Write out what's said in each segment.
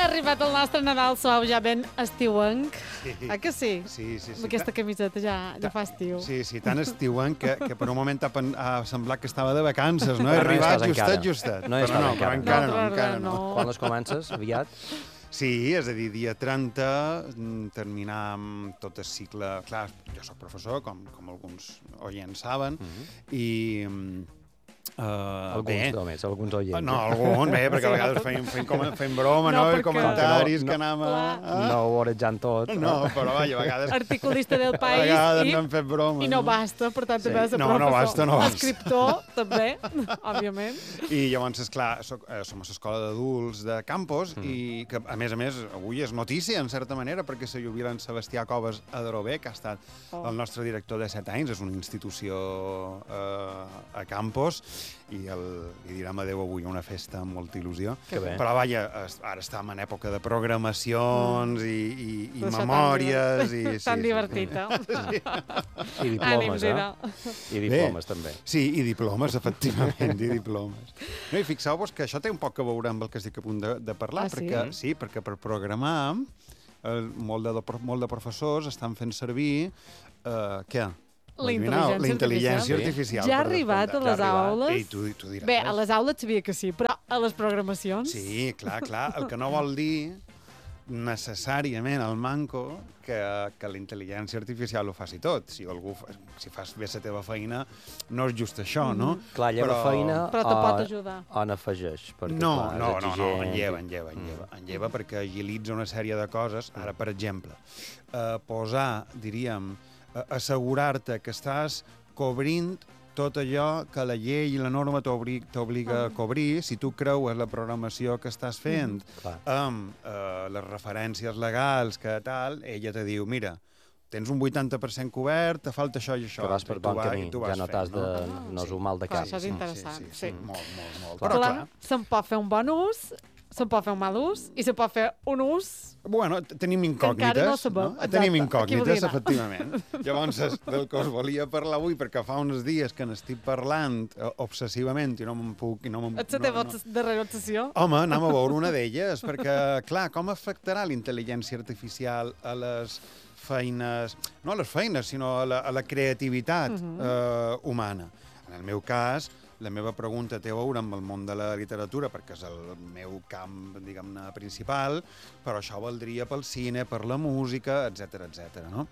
ha arribat el nostre Nadal suau, ja ben estiuenc. Que sí? Sí. Amb aquesta camiseta ja fa estiu. Sí, tan estiuenc que per un moment ha semblat que estava de vacances, no? He arribat justet. No he estat encara. Encara no. Quan les comences? Aviat? Sí, és a dir, dia 30, terminar amb tot el cicle... Clar, jo soc professor, com alguns oients saben, i... Alguns només, alguns oients. No, alguns, perquè a vegades fem broma, no? I comentaris que anem a... No ho orejant tot. No, però vaja, a vegades... Articulista del País. A vegades n'hem fet broma. I no basta, per tant, també has de professor. No basta. Escriptor, també, òbviament. I llavors, esclar, som a l'escola d'adults de Campos i que, a més, avui és notícia, en certa manera, perquè se jubila en Sebastià Coves Adrover, que ha estat el nostre director de 7 anys, és una institució a Campos, i li direm adeu avui a una festa amb molta il·lusió. Però vaja, ara estem en època de programacions i memòries. Tan divertida. I diplomes, I diplomes, també. Sí, i diplomes, efectivament, i diplomes. No, i fixeu-vos que això té un poc a veure amb el que estic a punt de parlar, perquè per programar molt de professors estan fent servir què? La intel·ligència artificial. Ja ha arribat a les aules? Ei, tu diràs. Bé, a les aules sabia que sí, però a les programacions? Sí, clar. El que no vol dir necessàriament el manco que la intel·ligència artificial ho faci tot. Si fas bé la teva feina, no és just això, no? Clar, lleva feina... Però te pot ajudar. O n'afegeix? No, en lleva perquè agilitza una sèrie de coses. Ara, per exemple, posar, diríem, assegurar-te que estàs cobrint tot allò que la llei i la norma t'obliga a cobrir, si tu creues la programació que estàs fent amb les referències legals que tal, ella te diu, mira, tens un 80% cobert, te falta això i això. Que vas per bon camí, ja no t'has de... No és un mal de cap. Això és interessant, sí. Molt. Però clar, se'n pot fer un bon ús, se'n pot fer un mal ús i se'n pot fer un ús... Bueno, tenim incògnites, tenim incògnites, efectivament. Llavors, del que us volia parlar avui, perquè fa uns dies que n'estic parlant obsessivament i no me'n puc... Ets la teva darrera obsessió? Home, anem a veure una d'elles, perquè, clar, com afectarà la intel·ligència artificial a les feines... No a les feines, sinó a la creativitat humana. En el meu cas, la meva pregunta té a veure amb el món de la literatura, perquè és el meu camp, diguem-ne, principal, però això valdria pel cine, per la música, etc., no?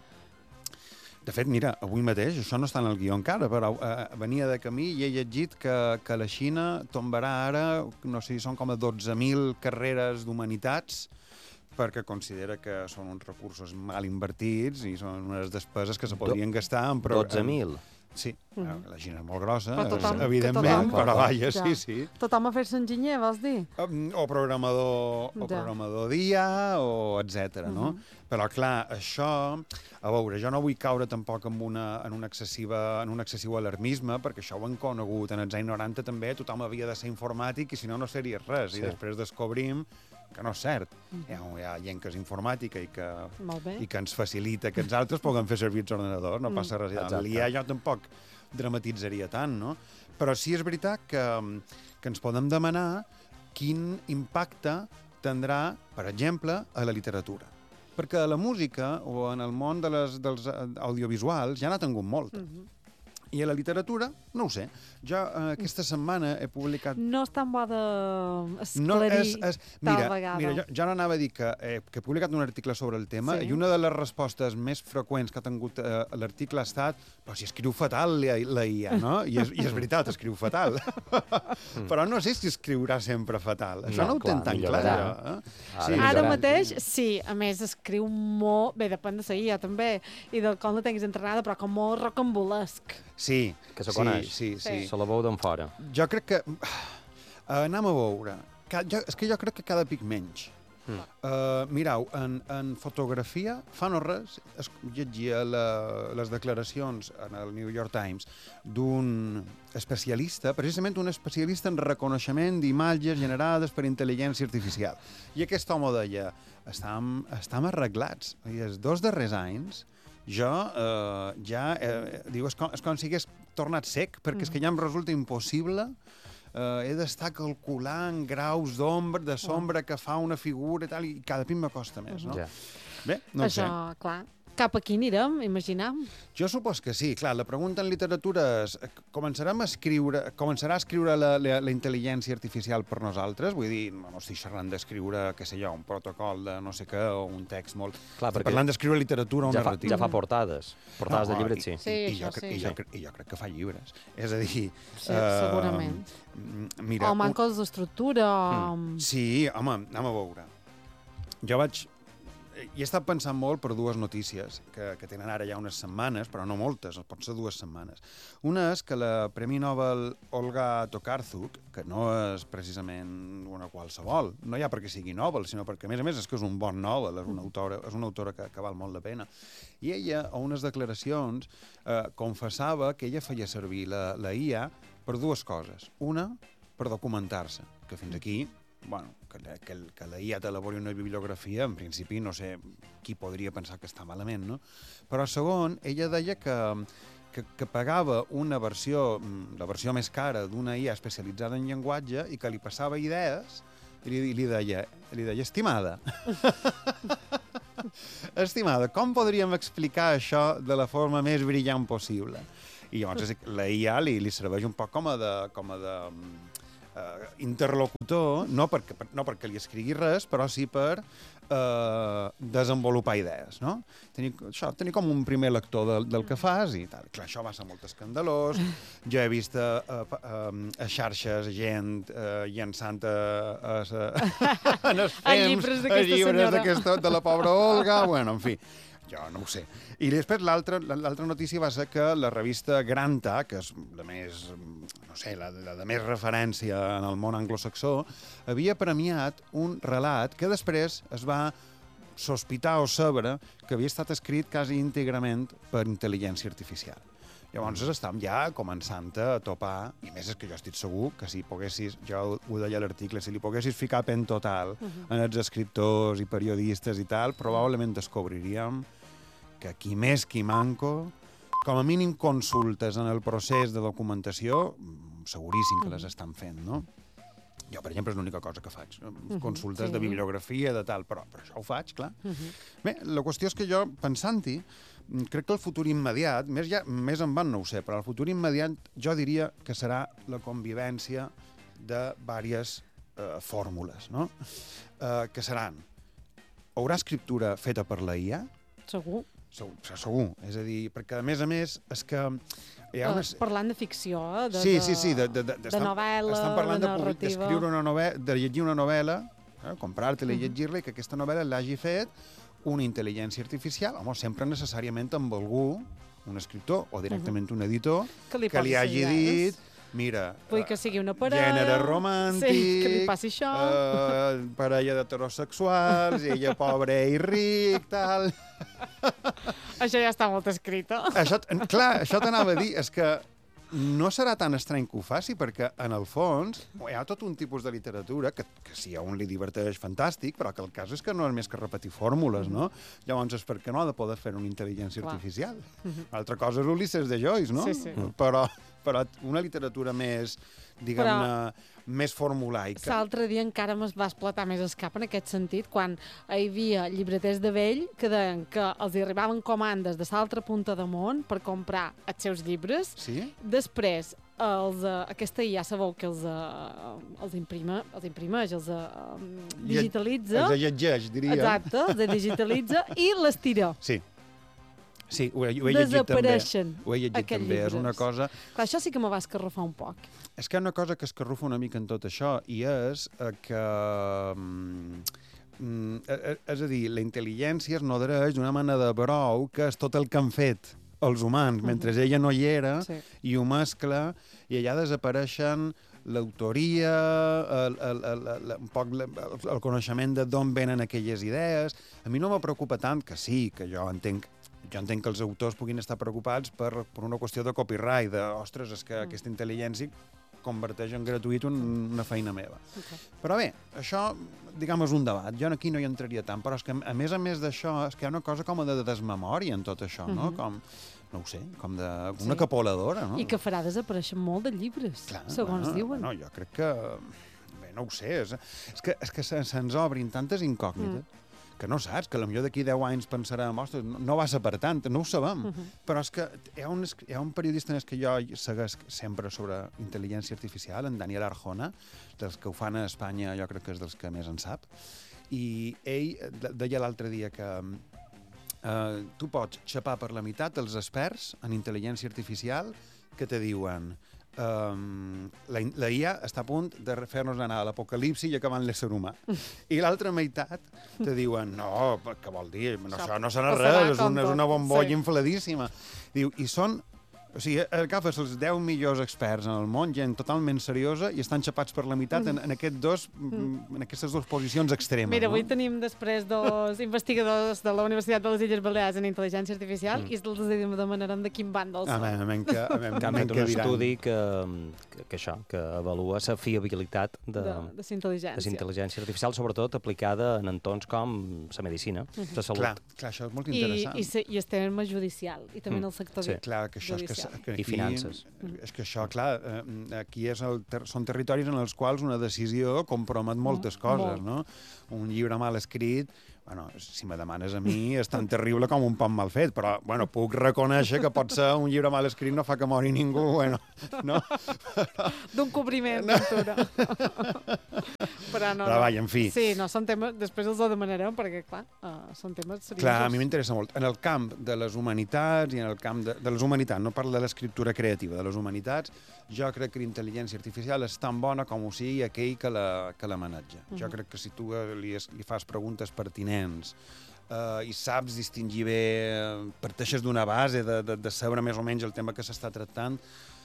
De fet, mira, avui mateix, això no està en el guió encara, però venia de camí i he llegit que la Xina tombarà ara, no sé si són com a 12.000 carreres d'humanitats, perquè considera que són uns recursos mal invertits i són unes despeses que se podrien gastar en... 12.000? Sí, la Xina és molt grossa, evidentment, però vaja, sí. Tothom a fer-se enginyer, vols dir? O programador dia, o etc. no? Però, clar, això... A veure, jo no vull caure tampoc en un excessiu alarmisme, perquè això ho hem conegut. En els anys 90 també tothom havia de ser informàtic i si no, no seria res. I després descobrim que no és cert. Hi ha gent que és informàtica i que ens facilita que els altres puguem fer servir els ordenadors, no passa res. L'IA jo tampoc dramatitzaria tant, no? Però sí és veritat que ens podem demanar quin impacte tindrà, per exemple, a la literatura. Perquè a la música o en el món dels audiovisuals ja n'ha tingut molt. I a la literatura, no ho sé. Jo aquesta setmana he publicat... No és tan bo d'esclarir tal vegada. Mira, jo anava a dir que he publicat un article sobre el tema i una de les respostes més freqüents que ha tingut l'article ha estat però si escriu fatal la IA, no? I és veritat, escriu fatal. Però no sé si escriurà sempre fatal. Això no ho tenen tan clar. Ara mateix, sí. A més, escriu molt... Bé, depèn de la IA, també. I del com la tinguis entrenada, però com molt rocambolesc. Sí. Que se coneix. Sí. Se la veu d'en fora. Jo crec que... Anem a veure. És que jo crec que cada pic menys. Mireu, en fotografia, fa no res, llegia les declaracions en el New York Times d'un especialista, precisament un especialista en reconeixement d'imatges generades per intel·ligència artificial. I aquest home deia, estem arreglats. I els 2 darrers anys jo diu, és com si hagués tornat sec, perquè és que ja em resulta impossible he d'estar calculant graus d'ombra, de sombra que fa una figura i tal, i cada cop m'acosta més, no? Bé, no això, clar. Cap aquí anirem, imaginem? Jo supos que sí. Clar, la pregunta en literatura és començarà a escriure la intel·ligència artificial per nosaltres? Vull dir, no estic xerrant d'escriure, què sé jo, un protocol de no sé què o un text molt... Clar, parlant d'escriure literatura o narrativa. Ja fa portades. Portades de llibres, sí. I jo crec que fa llibres. És a dir... Sí, segurament. Mira, o manques d'estructura. Sí, home, anem a veure. Jo vaig... Hi he estat pensant molt per dues notícies que tenen ara ja unes setmanes, però no moltes, pot ser 2 setmanes. Una és que la Premi Nobel Olga Tokarczuk, que no és precisament una qualsevol, no ja perquè sigui Nobel, sinó perquè, a més, és que és un bon Nobel, és una autora que val molt la pena. I ella, a unes declaracions, confessava que ella feia servir la IA per 2 coses. Una, per documentar-se, que fins aquí... Bueno, que la IA t'elabori una bibliografia, en principi no sé qui podria pensar que està malament, no? Però segon, ella deia que pagava una versió, la versió més cara d'una IA especialitzada en llenguatge i que li passava idees i li deia, estimada, estimada, com podríem explicar això de la forma més brillant possible? I llavors la IA li serveix un poc com a de interlocutor, no perquè li escrigui res, però sí per desenvolupar idees, no? Tenir com un primer lector del que fas i tal. Clar, això va ser molt escandalós. Jo he vist a xarxes gent llançant llibres de la pobra Olga, bueno, en fi. Jo no ho sé. I després l'altra notícia va ser que la revista Granta, que és la més, no sé, la de més referència en el món anglosaxó, havia premiat un relat que després es va sospitar o saber que havia estat escrit quasi íntegrament per intel·ligència artificial. Llavors estàvem ja començant a topar, i més és que jo estic segur que si poguessis, jo ho deia a l'article, si li poguessis ficar pen total en els escriptors i periodistes i tal, probablement descobriríem que qui més qui manco, com a mínim consultes en el procés de documentació, seguríssim que les estan fent, no? Jo, per exemple, és l'única cosa que faig. Consultes de bibliografia, de tal, però això ho faig, clar. Bé, la qüestió és que jo, pensant-hi, crec que el futur immediat, més en van no ho sé, però el futur immediat jo diria que serà la convivència de diverses fórmules, no? Que seran, haurà escriptura feta per la IA? Segur. Segur. És a dir, perquè a més, és que hi ha unes... Parlant de ficció, Sí, de novel·la, estan parlant de narrativa. d'escriure una novel·la, de llegir una novel·la, comprar-te-la i llegir-la, i que aquesta novel·la l'hagi fet una intel·ligència artificial, home, sempre necessàriament amb algú, un escriptor o directament un editor, que li hagi dit, mira, vull que sigui una parella, gènere romàntic, que li passi això, parella d'heterosexuals, ella pobre i ric, tal... Això ja està molt escrit. Clar, això t'anava a dir, és que no serà tan estrany que ho faci, perquè, en el fons, hi ha tot un tipus de literatura que si a un li diverteix, fantàstic, però que el cas és que no és més que repetir fórmules, no? Llavors, és perquè no ha de poder fer una intel·ligència artificial. Altra cosa és Ulisses de Joyce, no? Sí. Però una literatura més, diguem-ne, més formulaica. L'altre dia encara me'n va esclatar més el cap en aquest sentit, quan hi havia llibreters de vell que deien que els arribaven comandes de l'altra punta de món per comprar els seus llibres. Sí? Després, aquesta ja sabeu que els imprimeix, els digitalitza. Els llegeix, diria. Exacte, els digitalitza i les tira. Sí, ho he llegit també. Desapareixen ho he llegit també, és una cosa... Clar, això sí que me va escarrafar un poc. És que hi ha una cosa que escarrufa una mica en tot això, i és que... és a dir, la intel·ligència es nodreix d'una mena de brou que és tot el que han fet els humans, mentre ella no hi era, i ho mescla, i allà desapareixen l'autoria, un poc el coneixement de d'on venen aquelles idees. A mi no me preocupa tant, que sí, que jo entenc que els autors puguin estar preocupats per una qüestió de copyright, ostres, és que aquesta intel·ligència converteix en gratuït una feina meva. Però bé, això, diguem, és un debat. Jo aquí no hi entraria tant, però és que, a més d'això, és que hi ha una cosa com de desmemòria en tot això, no? Com, no ho sé, com d'una capoladora, no? I que farà desaparèixer molt de llibres, segons diuen. Bueno, jo crec que... Bé, no ho sé, és que se'ns obrin tantes incògnites que no saps, que potser d'aquí 10 anys pensarem, ostres, no va ser per tant, no ho sabem. Però és que hi ha un periodista que jo segueix sempre sobre intel·ligència artificial, en Daniel Arjona, dels que ho fan a Espanya, jo crec que és dels que més en sap, i ell deia l'altre dia que tu pots xapar per la meitat els experts en intel·ligència artificial que te diuen la IA està a punt de fer-nos anar a l'apocalipsi i acabar amb l'ésser humà. I l'altra meitat te diuen, no, què vol dir? Això no serà res, és una bombolla infladíssima. Diu, i són... O sigui, agafes els 10 millors experts en el món, gent totalment seriosa, i estan xapats per la meitat en aquestes dues posicions extremes. Mira, avui tenim després dos investigadors de la Universitat de les Illes Balears en Intel·ligència Artificial i els demanarem de quin bàndol són. Que han fet un estudi que avalua la fiabilitat de la intel·ligència artificial, sobretot aplicada en entorns com la medicina, la salut. Clar, això és molt interessant. I el tema judicial, i també en el sector judicial. I finances. És que això, clar, aquí són territoris en els quals una decisió compromet moltes coses, no? Un llibre mal escrit, bueno, si me demanes a mi, és tan terrible com un pan mal fet, però, bueno, puc reconèixer que pot ser un llibre mal escrit no fa que mori ningú, bueno, no? D'un cobriment, pintura. Però vaja, en fi. Sí, no, són temes, després els ho demanarem, perquè, clar, són temes seriosos. Clar, a mi m'interessa molt. En el camp de les humanitats i en el camp de les humanitats, no parlo de l'escriptura creativa, de les humanitats, jo crec que l'intel·ligència artificial és tan bona com ho sigui aquell que la maneja. Jo crec que si tu li fas preguntes pertinents i saps distingir bé, parteixes d'una base de saber més o menys el tema que s'està tractant,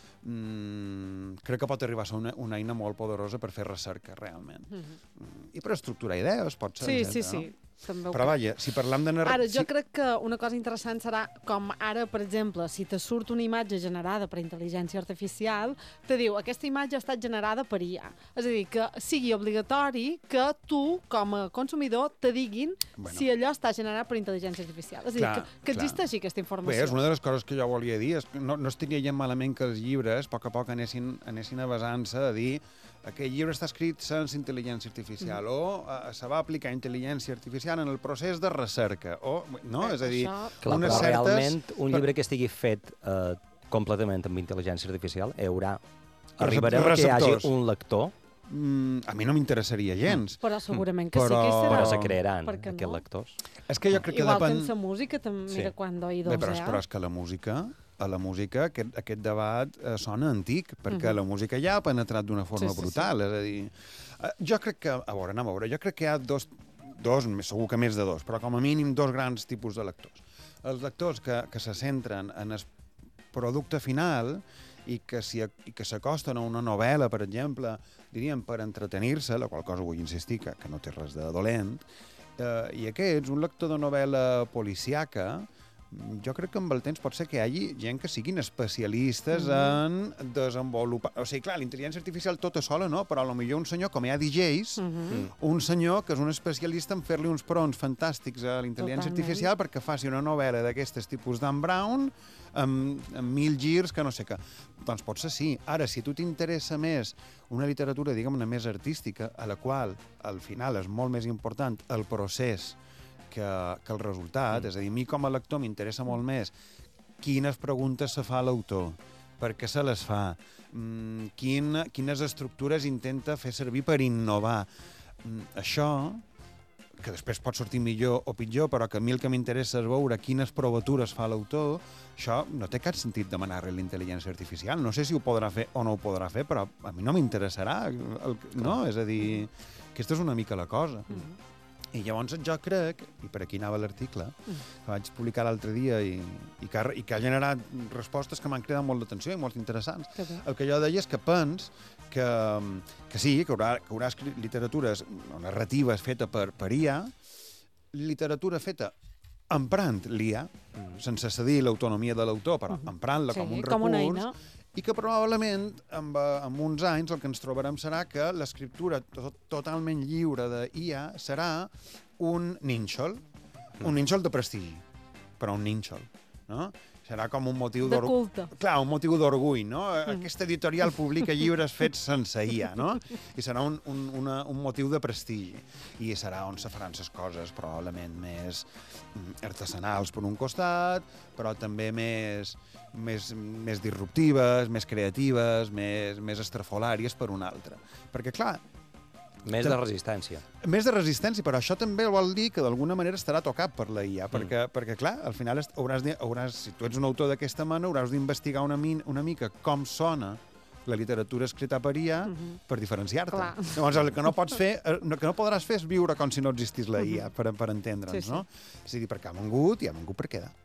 crec que pot arribar a ser una eina molt poderosa per fer recerca, realment. I per estructurar idees, pot ser, etcètera. Sí. Però vaja, si parlam de Ara, jo crec que una cosa interessant serà com ara, per exemple, si te surt una imatge generada per intel·ligència artificial, te diu, aquesta imatge ha estat generada per IA. És a dir, que sigui obligatori que tu, com a consumidor, te diguin si allò està generat per intel·ligència artificial. És a dir, que existeixi aquesta informació. Bé, és una de les coses que jo volia dir. No estaria gens malament que els llibres, a poc anessin a basant-se a dir aquest llibre està escrit sense intel·ligència artificial o se va aplicar intel·ligència artificial en el procés de recerca. No? És a dir, unes certes... Realment, un llibre que estigui fet completament amb intel·ligència artificial arribarem a que hi hagi un lector. A mi no m'interessaria gens. Però segurament que sí que hi serà. Però se crearan aquests lectors. És que jo crec que igual que en la música, mira quan d'oïdos però és que la música, aquest debat sona antic, perquè la música ja ha penetrat d'una forma brutal. És a dir, jo crec que, anem a veure, jo crec que hi ha dos, segur que més de dos, però com a mínim dos grans tipus de lectors. Els lectors que se centren en el producte final i que s'acosten a una novel·la, per exemple, diríem, per entretenir-se, la qual cosa vull insistir que no té res de dolent, i aquests, un lector de novel·la policíaca, jo crec que amb el temps pot ser que hi hagi gent que siguin especialistes en desenvolupar... O sigui, clar, l'intel·ligència artificial tota sola, no? Però potser un senyor, com hi ha DJs, un senyor que és un especialista en fer-li uns prompts fantàstics a la intel·ligència artificial perquè faci una novel·la d'aquestes tipus Dan Brown amb 1000 girs que no sé què. Doncs pot ser sí. Ara, si a tu t'interessa més una literatura, diguem-ne, més artística, a la qual, al final, és molt més important el procés que el resultat, és a dir, a mi com a lector m'interessa molt més quines preguntes se fa l'autor, per què se les fa, quines estructures intenta fer servir per innovar. Això, que després pot sortir millor o pitjor, però que a mi el que m'interessa és veure quines provatures fa l'autor, això no té cap sentit demanar-li l'intel·ligència artificial. No sé si ho podrà fer o no ho podrà fer, però a mi no m'interessarà, no? És a dir, aquesta és una mica la cosa. I llavors jo crec, i per aquí anava l'article, que vaig publicar l'altre dia i que ha generat respostes que m'han cridat molt d'atenció i molt interessants. El que jo deia és que pens que sí, que haurà escrit literatures o narratives fetes per IA, literatura feta emprant l'IA, sense cedir l'autonomia de l'autor, però emprant-la com un recurs, i que probablement amb uns anys el que ens trobarem serà que l'escriptura totalment lliure d'IA serà un nínxol de prestigi, però un nínxol, no? serà com un motiu de culte. Clar, un motiu d'orgull, no? Aquesta editorial publica llibres fets sense IA, no? I serà un motiu de prestigi. I serà on se faran les coses probablement més artesanals per un costat, però també més disruptives, més creatives, més estrafolàries per un altre. Perquè, clar, més de resistència. Més de resistència, però això també vol dir que d'alguna manera estarà tocat per la IA, perquè clar, al final si tu ets un autor d'aquesta mena, hauràs d'investigar una mica com sona la literatura escrita per IA per diferenciar-te. Llavors, el que no pots fer, el que no podràs fer és viure com si no existís la IA, per entendre'ns, no? És a dir, perquè ha vengut i ha vengut per quedar.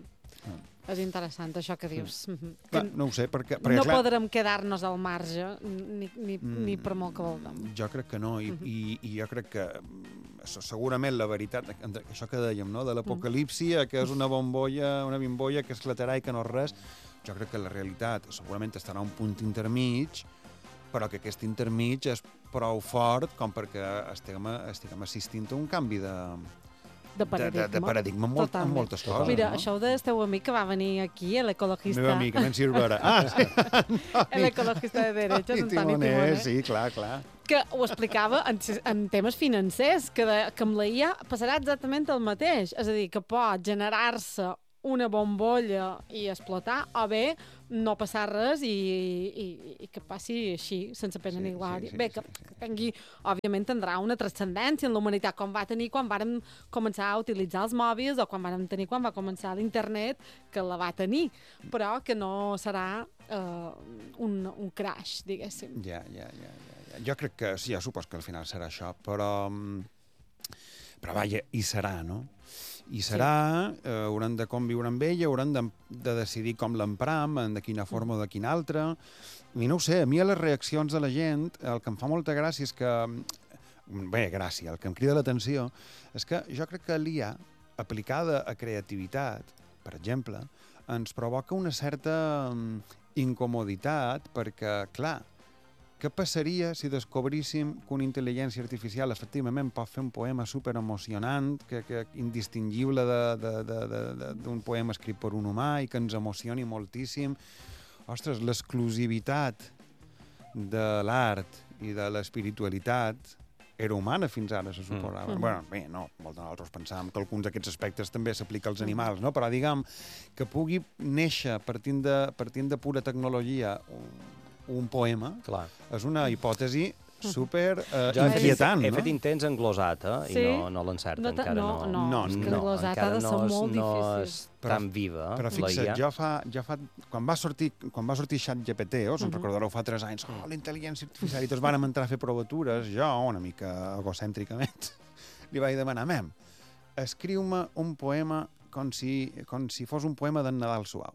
És interessant, això que dius. No ho sé, perquè no podrem quedar-nos al marge, ni per molt que vulguem. Jo crec que no, i jo crec que segurament la veritat, això que dèiem, no?, de l'apocalipsi, que és una bimbolla que esclatarà i que no és res, jo crec que la realitat segurament estarà a un punt intermig, però que aquest intermig és prou fort com perquè estiguem assistint a un canvi de paradigma en moltes coses. Mira, això ho del teu amic que va venir aquí, l'ecologista... El meu amic, Nancy Urbera. Sí. L'ecologista de derechos, Antoni Timoner. Sí, clar. Que ho explicava en temes financers, que amb la IA passarà exactament el mateix. És a dir, que pot generar-se una bombolla i explotar, o bé no passar res i que passi així, sense pena ni glòria. Bé, que tingui, òbviament tindrà una transcendència en la humanitat, com va tenir quan vàrem començar a utilitzar els mòbils o quan va començar l'internet, que la va tenir, però que no serà un crash, diguéssim. Ja. Jo crec que, sí, ja supos que al final serà això, però vaja, hi serà, no? I serà, hauran de conviure amb ella, hauran de decidir com l'empram, de quina forma o de quina altra. I no ho sé, a mi a les reaccions de la gent, el que em fa molta gràcia és que... el que em crida l'atenció és que jo crec que l'IA, aplicada a creativitat, per exemple, ens provoca una certa incomoditat perquè, clar, què passaria si descobríssim que una intel·ligència artificial efectivament pot fer un poema superemocionant, que indistingible d'un poema escrit per un humà i que ens emocioni moltíssim? Ostres, l'exclusivitat de l'art i de l'espiritualitat era humana fins ara, se suposava. Bé, no, molts de nosaltres pensàvem que alguns d'aquests aspectes també s'aplica als animals, no? Però diguem que pugui néixer partint de pura tecnologia un poema, és una hipòtesi super inquietant. He fet intents en glosat, i no l'encerta encara. No, és que en glosat ha de ser molt difícil. No és tan viva, però fixa't, jo fa... Quan va sortir ChatGPT, se'n recordareu, fa 3 anys, la intel·ligència artificial, i tots vàrem entrar a fer provatures, jo, una mica egocèntricament, li vaig demanar, escriu-me un poema com si fos un poema d'en Nadal Suau.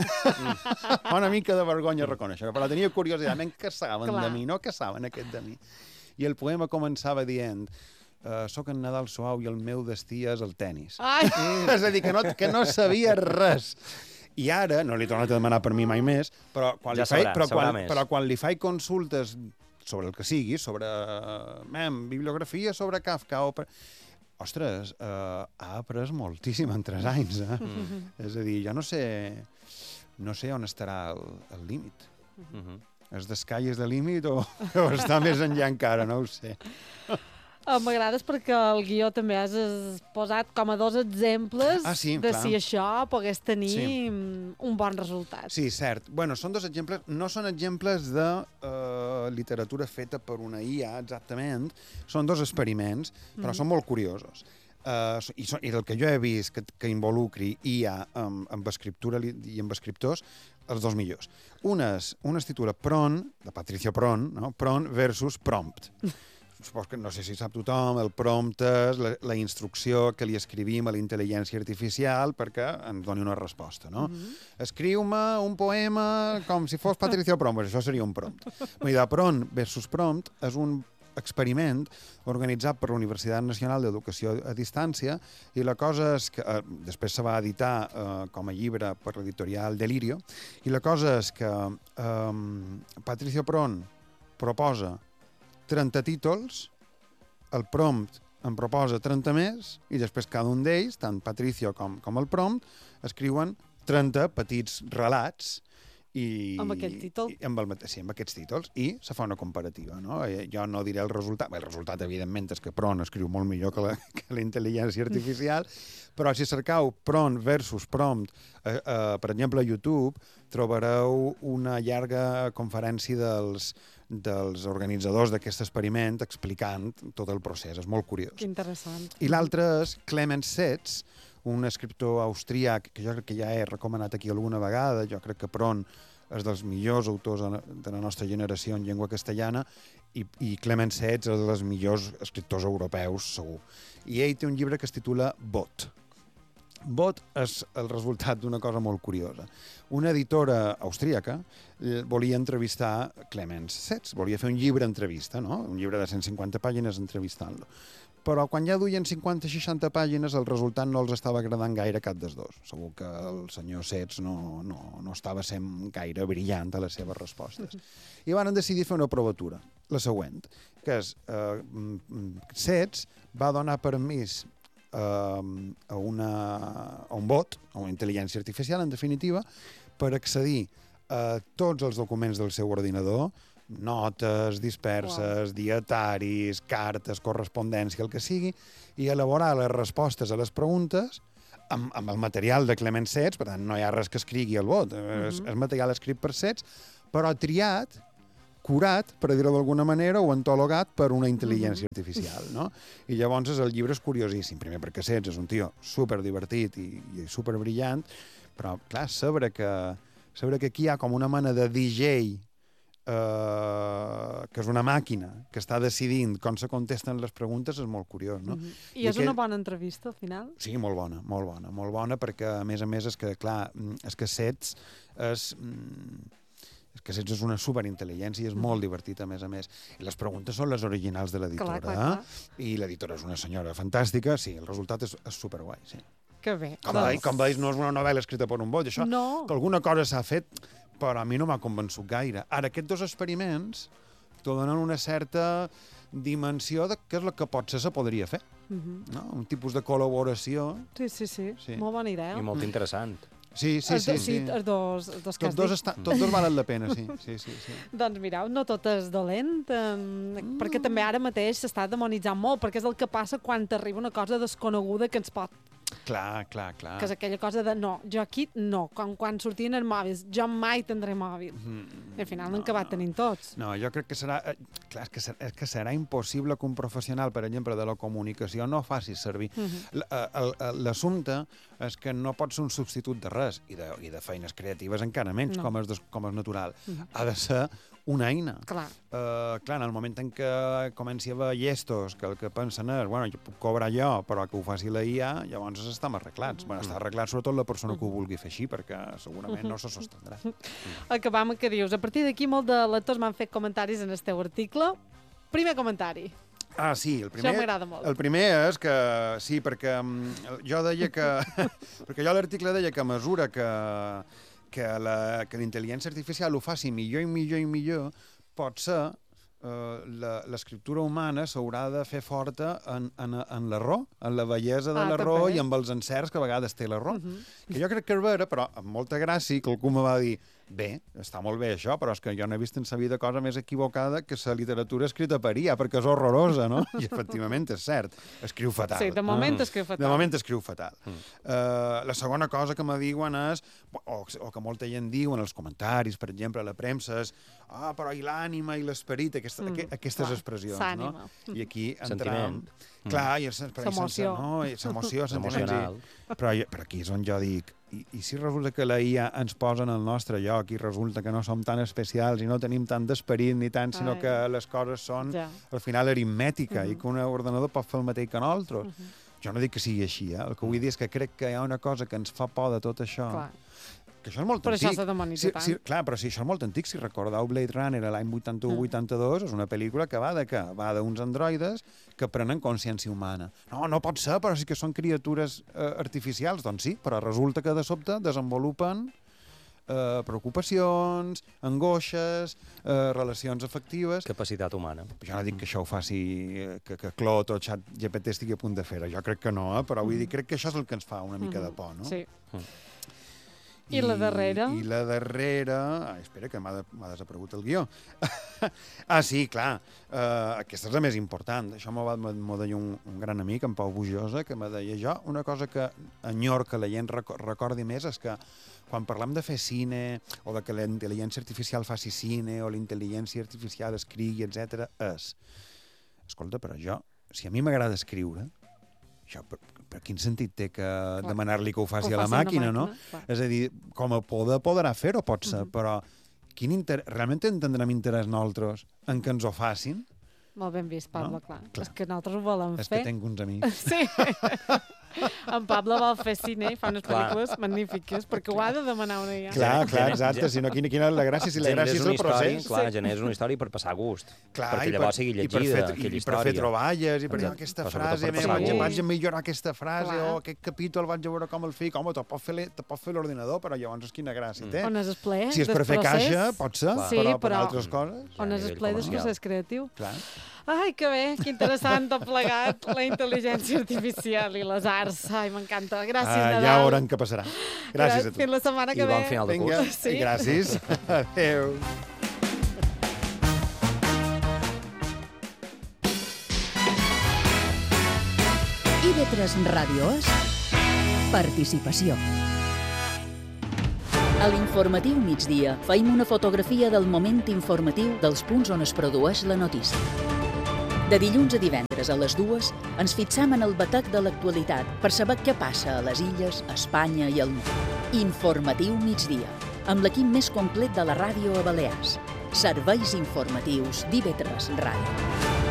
Una mica de vergonya reconèixer, però tenia curiositat, què saben de mi, no? Què saben aquest de mi? I el poema començava dient soc en Nadal Suau i el meu destí és el tennis. És a dir, que no sabia res. I ara, no li he tornat a demanar per mi mai més, però quan li faig consultes sobre el que sigui, sobre bibliografia sobre Kafka o... Ostres, ha après moltíssim en 3 anys, És a dir, jo no sé on estarà el límit. És the sky is the limit o està més enllà encara, no ho sé. M'agrades perquè el guió també has posat com a 2 exemples de si això pogués tenir un bon resultat. Sí, cert. Bueno, són 2 exemples, no són exemples de literatura feta per una IA, exactament, són 2 experiments, però són molt curiosos. I el que jo he vist que involucri IA amb escriptura i amb escriptors, els 2 millors. Un es titula Pront, de Patricio Pront, no? Pront versus Prompt. Supos que no sé si sap tothom, el prompt és la instrucció que li escrivim a la intel·ligència artificial perquè ens doni una resposta, no? Escriu-me un poema com si fos Patricio Prompt, això seria un prompt. Prompt versus Prompt és un experiment organitzat per la Universitat Nacional d'Educació a Distància i la cosa és que després se va editar com a llibre per l'editorial Delirio i la cosa és que Patricio Prompt proposa 30 títols, el prompt en proposa 30 més i després cada un d'ells, tant Patricio com el prompt, escriuen 30 petits relats amb aquell títol? Amb aquests títols, i se fa una comparativa, no? Jo no diré el resultat, el resultat, evidentment, és que Pron escriu molt millor que la intel·ligència artificial, però si cercau Pron versus Prompt, per exemple, a YouTube, trobareu una llarga conferència dels organitzadors d'aquest experiment explicant tot el procés. És molt curiós. Que interessant. I l'altre és Clemens Setz, un escriptor austríac que jo crec que ja he recomanat aquí alguna vegada. Jo crec que Pron és dels millors autors de la nostra generació en llengua castellana i Clemens Setz és dels millors escriptors europeus, segur. I ell té un llibre que es titula Bot. Bot és el resultat d'una cosa molt curiosa. Una editora austríaca volia entrevistar Clemens Setz, volia fer un llibre entrevista, no? Un llibre de 150 pàgines entrevistant-lo. Però quan ja duien 50-60 pàgines el resultat no els estava agradant gaire cap dels dos. Segur que el senyor Setz no estava sent gaire brillant a les seves respostes. I van decidir fer una provatura, la següent, que és Setz va donar permís a un bot, a una intel·ligència artificial, en definitiva, per accedir a tots els documents del seu ordinador, notes disperses, dietaris, cartes, correspondència, el que sigui, i elaborar les respostes a les preguntes amb el material de Clemens Setz. Per tant, no hi ha res que escrigui el bot, és material escrit per Setz, però triat, curat, per dir-ho d'alguna manera, o antologat per una intel·ligència artificial, no? I llavors el llibre és curiosíssim, primer perquè Setz és un tio superdivertit i superbrillant, però, clar, saber que aquí hi ha com una mena de DJ que és una màquina que està decidint com se contesten les preguntes és molt curiós, no? I és una bona entrevista, al final? Sí, molt bona, perquè, a més, és que, clar, és que Setz és una superintel·ligència i és molt divertit, a més. I les preguntes són les originals de l'editora, i l'editora és una senyora fantàstica, sí, el resultat és superguai, sí. Que bé. Com veus, no és una novel·la escrita per un bot, això, que alguna cosa s'ha fet, però a mi no m'ha convençut gaire. Ara, aquests dos experiments t'ho donen una certa dimensió de què és el que potser se podria fer. No? Un tipus de col·laboració. Sí. Molt bona idea. I molt interessant. Sí. Els dos que has dit. Tots dos valen la pena, sí. Doncs mireu, no tot és dolent, perquè també ara mateix s'està demonitzant molt, perquè és el que passa quan t'arriba una cosa desconeguda que ens pot... Clar. Que és aquella cosa de no, jo aquí no, quan sortien els mòbils, jo mai tindré mòbil. Al final n'han acabat tenint tots. No, jo crec que serà... Clar, és que serà impossible que un professional, per exemple, de la comunicació no faci servir. L'assumpte és que no pot ser un substitut de res, i de feines creatives encara menys, com és natural. Ha de ser una eina. Clar, en el moment en què comenci a haver llestos que el que pensen és, bueno, jo puc cobrar jo, però que ho faci la IA, llavors estem arreglats. Està arreglat sobretot la persona que ho vulgui fer així, perquè segurament no se sostendrà. Acabam amb què dius. A partir d'aquí, molt de lectors m'han fet comentaris en el teu article. Primer comentari. Ah, sí, això m'agrada molt. El primer és que, sí, perquè jo deia que... perquè jo a l'article deia que a mesura que la intel·ligència artificial ho faci millor i millor, pot ser l'escriptura humana s'haurà de fer forta en l'error, en la bellesa de l'error i amb els encerts que a vegades té l'error. Que jo crec que és vera, però amb molta gràcia, que algú me va dir bé, està molt bé això, però és que jo no he vist en sa vida cosa més equivocada que la literatura escrita per IA, perquè és horrorosa, no? I efectivament és cert, escriu fatal. Sí, de moment escriu fatal. De moment escriu fatal. La segona cosa que me diuen és, o que molta gent diu en els comentaris, per exemple, a la premsa, és però i l'ànima i l'esperit, aquestes expressions, no? I aquí entrem... Clar, i l'emoció. L'emoció, sentiments. Però aquí és on jo dic, i si resulta que la IA ens posa en el nostre lloc i resulta que no som tan especials i no tenim tant d'esperit ni tant, sinó que les coses són al final aritmètica i que un ordenador pot fer el mateix que nosaltres. Jo no dic que sigui així, el que vull dir és que crec que hi ha una cosa que ens fa por de tot això, que això és molt antic. Però això s'ha demonitzat tant. Clar, però si això és molt antic, si recordeu Blade Runner l'any 81-82, és una pel·lícula que va d'uns androides que prenen consciència humana. No pot ser, però sí que són criatures artificials. Doncs sí, però resulta que de sobte desenvolupen preocupacions, angoixes, relacions afectives... Capacitat humana. Jo no dic que això ho faci, que Claude o ChatGPT estigui a punt de fer-ho. Jo crec que no, però vull dir, crec que això és el que ens fa una mica de por, no? Sí. I la darrera? I la darrera... espera, que m'ha desaparegut el guió. Sí, clar. Aquesta és la més important. Això m'ho deia un gran amic, en Pau Bujosa, que me deia jo, una cosa que enyor que la gent recordi més és que quan parlem de fer cine, o de que la intel·ligència artificial faci cine, o la intel·ligència artificial escrigui, etc., escolta, però jo, si a mi m'agrada escriure, això, per quin sentit té que demanar-li que ho faci a la màquina, no? És a dir, com a podrà fer-ho, pot ser, però realment tindrem interès nosaltres en que ens ho facin? Molt ben vist, Pablo, clar. És que nosaltres ho volem fer. És que tinc uns amics. Sí. En Pablo vol fer cine i fa unes pel·lícules magnífiques, perquè ho ha de demanar una ja. Clar, exacte. Si no, quina és la gràcia? Si la gràcia és el procés. Clar, generes una història per passar gust. Perquè llavors sigui llegida, aquella història. I per fer troballes, i per dir aquesta frase, vaig a millorar aquesta frase, o aquest capítol vaig a veure com el fico. Home, te pot fer l'ordinador, però llavors quina gràcia té. On és el ple Si és per fer caixa, pot ser, però per altres coses. On és el ple del procés creatiu. Clar. Ai, que bé, que interessant tot plegat, la intel·ligència artificial i les arts. Ai, m'encanta. Gràcies, Nadal. Ja veurem què passarà. Gràcies a tu. Fins la setmana que ve. I bon final de curs. Vinga, gràcies. Adéu. IB3 Ràdio és participació. A l'informatiu migdia feim una fotografia del moment informatiu dels punts on es produeix la notícia. De dilluns a divendres a les 2 ens fixam en el batec de l'actualitat per saber què passa a les illes, a Espanya i al món. Informatiu migdia, amb l'equip més complet de la ràdio a Balears. Serveis informatius d'IB3 Ràdio.